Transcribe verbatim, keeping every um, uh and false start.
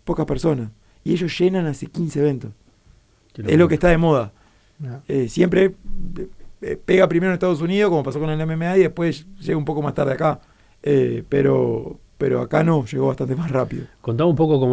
pocas personas. Y ellos llenan hace quince eventos. Es lo que está de moda. No. Eh, siempre eh, pega primero en Estados Unidos, como pasó con el M M A, y después llega un poco más tarde acá. Eh, pero, pero acá no, llegó bastante más rápido. Contame un poco cómo